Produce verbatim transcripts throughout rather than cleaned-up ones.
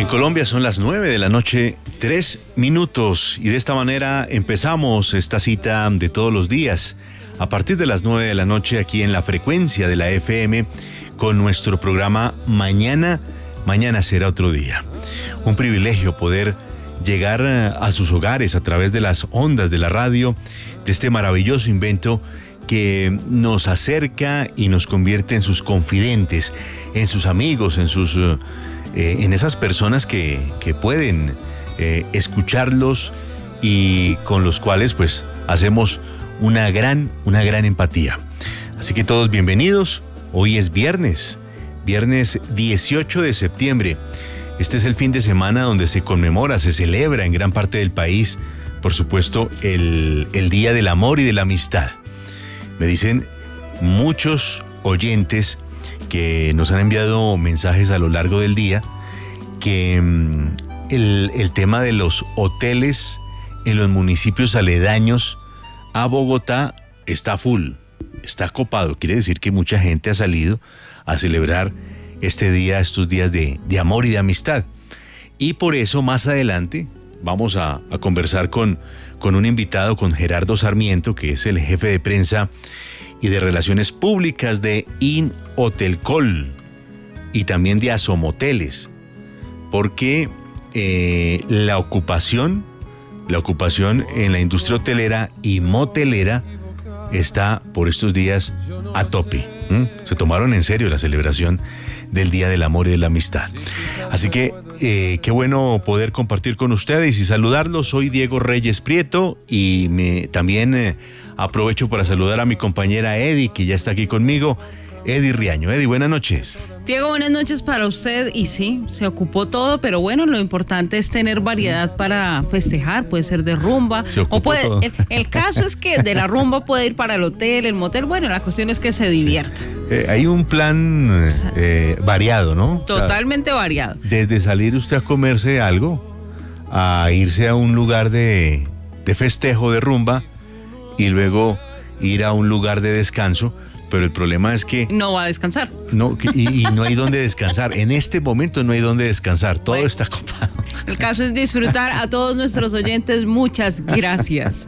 En Colombia son las nueve de la noche, tres minutos, y de esta manera empezamos esta cita de todos los días, a partir de las nueve de la noche aquí en la frecuencia de la F M, con nuestro programa Mañana, Mañana será otro día. Un privilegio poder llegar a sus hogares a través de las ondas de la radio, de este maravilloso invento que nos acerca y nos convierte en sus confidentes, en sus amigos, en sus... Eh, en esas personas que, que pueden eh, escucharlos y con los cuales pues hacemos una gran, una gran empatía. Así que todos bienvenidos. Hoy es viernes, viernes dieciocho de septiembre. Este es el fin de semana donde se conmemora, se celebra en gran parte del país, por supuesto, el, el Día del Amor y de la Amistad. Me dicen muchos oyentes que nos han enviado mensajes a lo largo del día, que mm, el, el tema de los hoteles en los municipios aledaños a Bogotá está full, está copado. Quiere decir que mucha gente ha salido a celebrar este día, estos días de, de amor y de amistad. Y por eso más adelante vamos a, a conversar con, con un invitado, con Gerardo Sarmiento, que es el jefe de prensa y de Relaciones Públicas de InHotelCol y también de Asomoteles, porque eh, la ocupación, la ocupación en la industria hotelera y motelera está por estos días a tope. ¿Mm? Se tomaron en serio la celebración del Día del Amor y de la Amistad. Así que eh, qué bueno poder compartir con ustedes y saludarlos. Soy Diego Reyes Prieto y me, también eh, aprovecho para saludar a mi compañera Edi, que ya está aquí conmigo, Edi Riaño. Edi, buenas noches. Diego, buenas noches para usted. Y sí, se ocupó todo, pero bueno, lo importante es tener variedad para festejar. Puede ser de rumba, o puede, el, el caso es que de la rumba puede ir para el hotel, el motel. Bueno, la cuestión es que se divierta. Sí. Eh, hay un plan eh, variado, ¿no? Totalmente o sea, variado. Desde salir usted a comerse algo, a irse a un lugar de, de festejo, de rumba, y luego ir a un lugar de descanso. Pero el problema es que... No va a descansar. No, y, y no hay dónde descansar. En este momento no hay dónde descansar. Todo bueno, está copado. El caso es disfrutar. A todos nuestros oyentes, muchas gracias.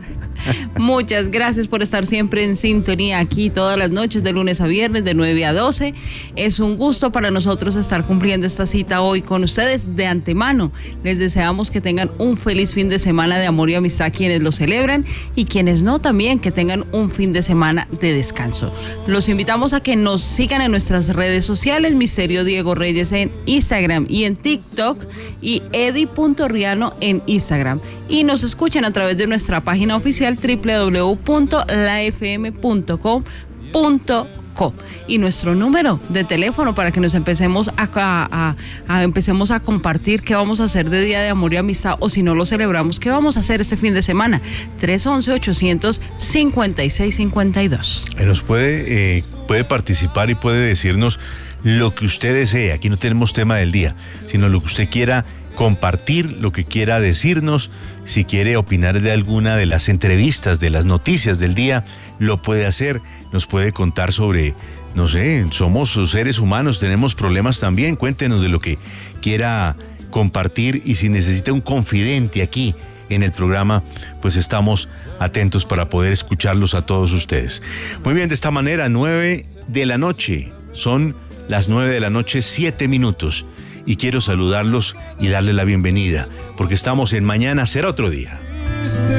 Muchas gracias por estar siempre en sintonía aquí todas las noches, de lunes a viernes, de nueve a doce. Es un gusto para nosotros estar cumpliendo esta cita hoy con ustedes. De antemano, les deseamos que tengan un feliz fin de semana de amor y amistad quienes lo celebran, y quienes no, también que tengan un fin de semana de descanso. Los invitamos a que nos sigan en nuestras redes sociales, Misterio Diego Reyes en Instagram y en TikTok, y edi punto riano en Instagram. Y nos escuchen a través de nuestra página oficial doble u doble u doble u punto la f m punto com punto co, y nuestro número de teléfono para que nos empecemos a, a, a, a empecemos a compartir qué vamos a hacer de Día de Amor y Amistad, o si no lo celebramos, qué vamos a hacer este fin de semana. tres once, ochocientos cincuenta y seis cincuenta y dos. Nos puede, eh, puede participar y puede decirnos lo que usted desee. Aquí no tenemos tema del día, sino lo que usted quiera compartir, lo que quiera decirnos. Si quiere opinar de alguna de las entrevistas, de las noticias del día, lo puede hacer. Nos puede contar sobre, no sé, somos seres humanos, tenemos problemas también. Cuéntenos de lo que quiera compartir, y si necesita un confidente aquí en el programa, pues estamos atentos para poder escucharlos a todos ustedes. Muy bien, de esta manera, nueve de la noche, son las nueve de la noche, siete minutos. Y quiero saludarlos y darle la bienvenida, porque estamos en Mañana será otro día.